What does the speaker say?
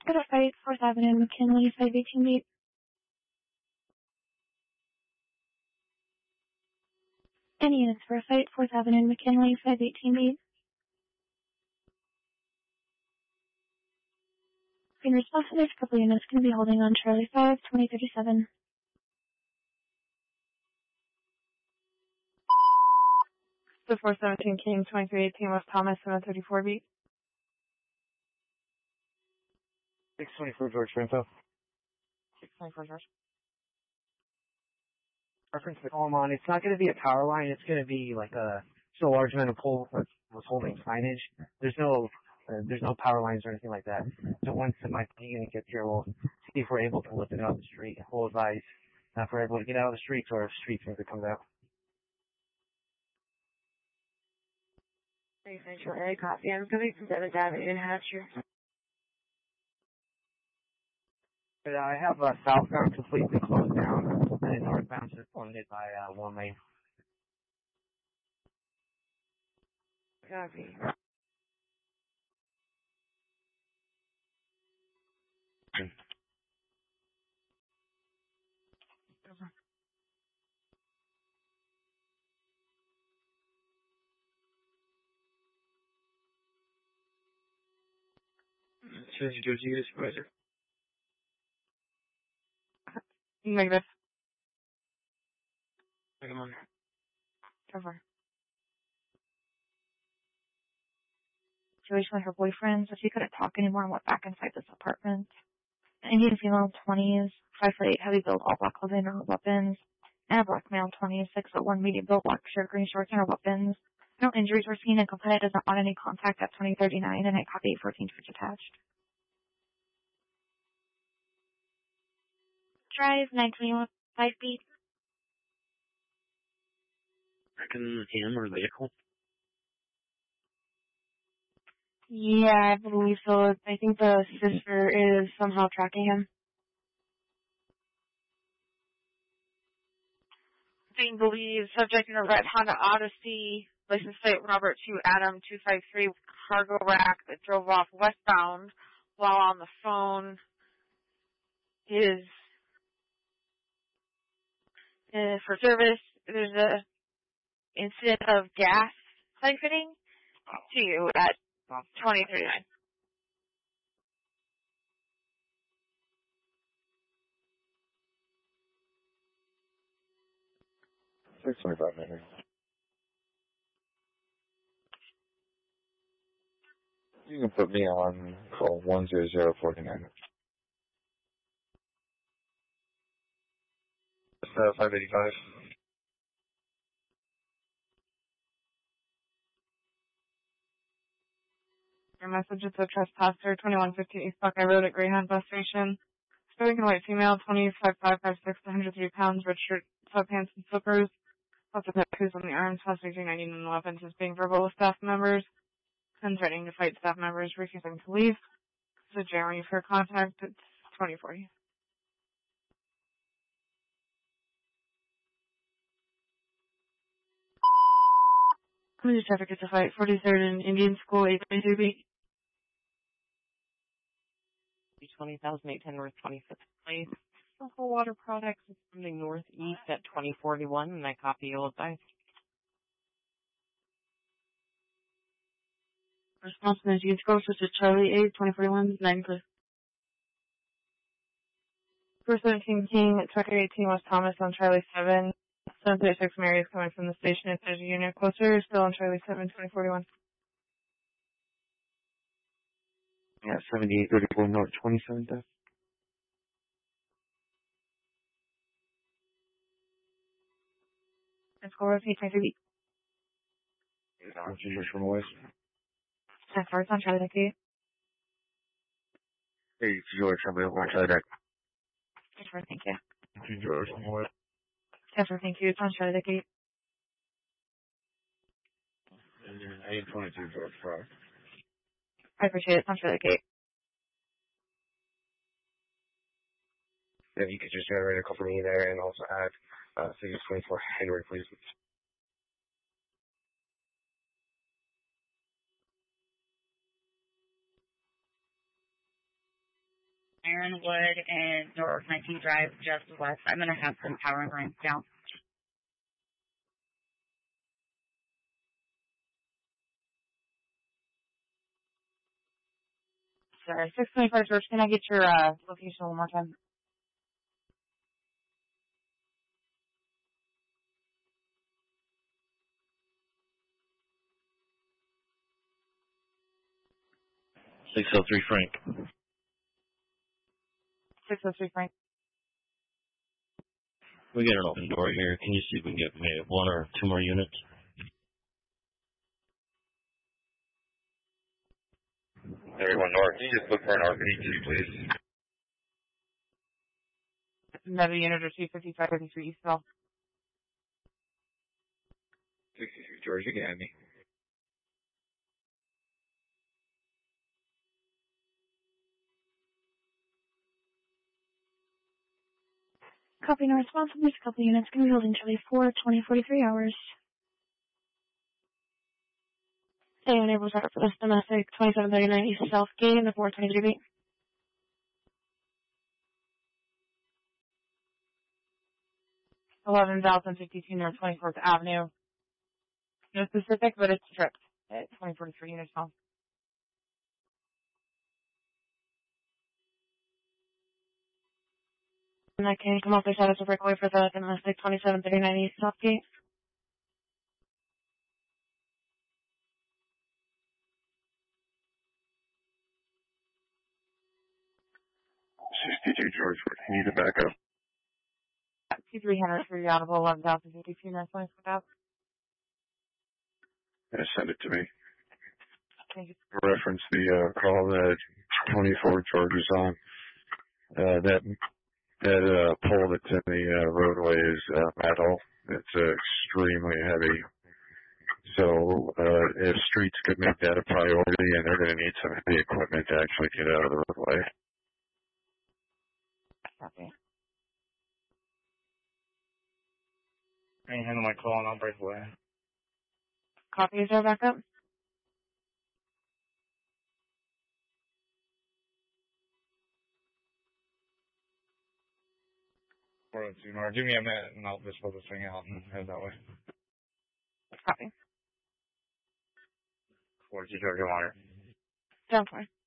Go to Flight 4th Avenue, McKinley, 518 beat. Any units for Flight 4th Avenue, McKinley, 518 beat. In response, there's a couple units going to be holding on Charlie 5, 2037. The 417 King, 2318 West Thomas, 734 beat. 624 George for info. 624 George. Reference to call on. It's not going to be a power line. It's going to be like just a large amount of pole that was holding signage. There's no power lines or anything like that. So once my unit gets here, we'll see if we're able to lift it out of the street. We'll advise if we're able to get out of the streets or if streets as it comes out. Thanks, Central Area copy. I'm coming from 7th Avenue in Hampshire. But I have southbound completely closed down, and then northbound is limited by one lane. Copy. Jersey Unit Supervisor. Negative. Come on. Cover. Situation with her boyfriend, so she couldn't talk anymore and went back inside this apartment. An Indian female, 20s, 5'8", heavy build, all black clothing and weapons. And a black male, 20s, 6'1", medium build, black shirt, green shorts, and her weapons. No injuries were seen, and complainant does not want any contact at 2039, and I copy 814 switch attached. Drive 921, 5 beat. Reckon him or vehicle? Yeah, I believe so. I think the sister is somehow tracking him. Dean believes subject in a red Honda Odyssey, license plate Robert 2 Adam 253 cargo rack that drove off westbound while on the phone. Is for service. There's a incident of gas siphoning to you at 2039. $625. You can put me on call 10049. 585. Your message is a trespasser, 2115 East Buckeye Road at Greyhound Bus Station. Stoic and white female, 25.556, 103 pounds, red shirt, sweatpants, and slippers. Lots of tattoos on the arms, possibly 19 and weapons, is being verbal with staff members. And threatening to fight staff members, refusing to leave. So Jeremy, for contact, it's 2040. Police traffic is a fight, 43rd and Indian School, 822B. 20,810 North 25th Place. Local Water Products is coming northeast at 2041, and I copy you'll advise. Response to Indian School, such as Charlie 8, 2041, 9 Cliff. 417 King, Trucker 18 West Thomas on Charlie 7. 736 Mary is coming from the station. If there's a unit closer, still on Charlie 7, 2041. Yeah, 7834 North 27th. Let's go repeat 23 beat. George from West. 10 cars on Charlie Deck. Hey, George from Charlie Deck. 10 thank you. George from West. 10 thank you. It's on Charlie Deck. 822 George Fry. I appreciate it. It's on Charlie Deck. Yeah, you could just generate a couple me there and also add figures 24 Henry, please. Ironwood and North 19 Drive, just west. I'm going to have some power lines down. Sorry, 625 George, can I get your location one more time? Frank. 603 Frank. We got an open door here. Can you see if we can get maybe 1 or 2 more units? Everyone north, can you just look for an RPD, please? Another unit or 255 33 Eastville. 63 George, you got me. Copy, no response from these couple units can be held until 4/20/43 hours. Stay unable to start for this domestic 2739 East Southgate in the 423 beat. $11,052 North 24th Avenue. No specific, but it's stripped at 2043 units now. And I can come off the side as a breakaway for the domestic 2739 East Southgate. George, we need to back up. 2300 for your audible 11,052 North 24th Avenue. Yeah, send it to me. Thank you. Reference the call that 24 George is on. That pole that's in the roadway is metal. It's extremely heavy. So if streets could make that a priority, and they're going to need some heavy equipment to actually get out of the roadway. Copy. I can handle my call and I'll break away. Copy, is there backup? Give me a minute and I'll just pull this thing out and head that way. Copy. 42 George, I'm on it. Down for.